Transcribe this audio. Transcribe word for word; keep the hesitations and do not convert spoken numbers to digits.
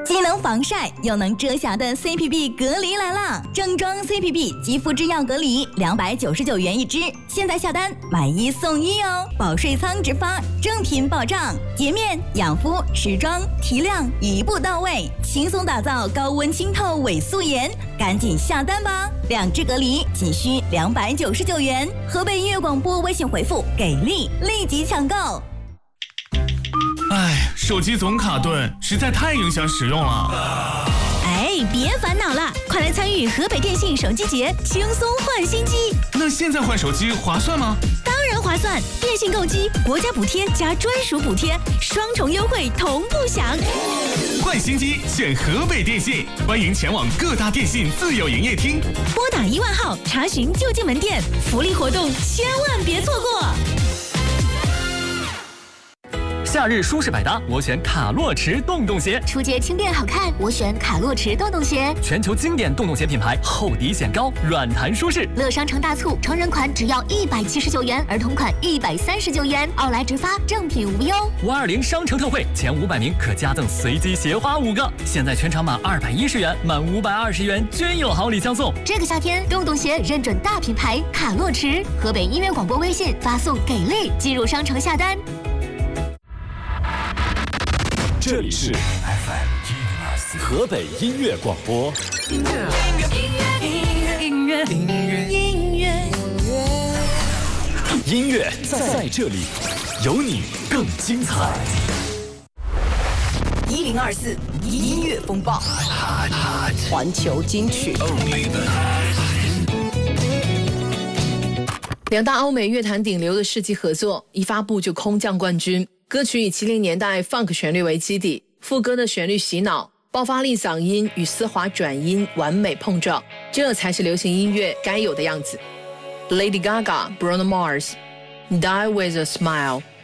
既能防晒又能遮瑕的 C P B 隔离来啦！正装 C P B 肌肤之钥隔离，两百九十九元一支，现在下单买一送一哦！保税仓直发，正品保障，洁面、养肤、持妆、提亮一步到位，轻松打造高温清透伪素颜，赶紧下单吧！两支隔离仅需两百九十九元，河北音乐广播微信回复“给力”立即抢购。 哎，手机总卡顿，实在太影响使用了。 哎，别烦恼了，快来参与河北电信手机节，轻松换新机。 那现在换手机划算吗？ 当然划算，电信购机，国家补贴加专属补贴，双重优惠同步享。 换新机选河北电信，欢迎前往各大电信自有营业厅， 拨打一万号查询就近门店，福利活动千万别错过。 夏日舒适百搭，我选卡洛驰洞洞鞋； 出街轻便好看，我选卡洛驰洞洞鞋。 全球经典洞洞鞋品牌，厚底显高，软弹舒适。 乐商城大促，成人款只要一百七十九元，儿童款一百三十九元，奥莱直发，正品无忧。 五二零商城特惠，前五百名可加赠随机鞋花五个。现在全场满二百一十元，满五百二十元均有好礼相送。 这个夏天，洞洞鞋认准大品牌卡洛驰。河北音乐广播微信发送“给力”进入商城下单。 这里是 F M 河北音乐广播。音乐，音乐，音乐，音乐，音乐，音乐在这里，有你更精彩。 一零二四音乐风暴，环球金曲。 两大欧美乐坛顶流的世纪合作，一发布就空降冠军。歌曲以七零年代 funk 旋律为基底，副歌的旋律洗脑，爆发力嗓音与丝滑转音完美碰撞，这才是流行音乐该有的样子。Lady Gaga、Bruno Mars，Die with a Smile。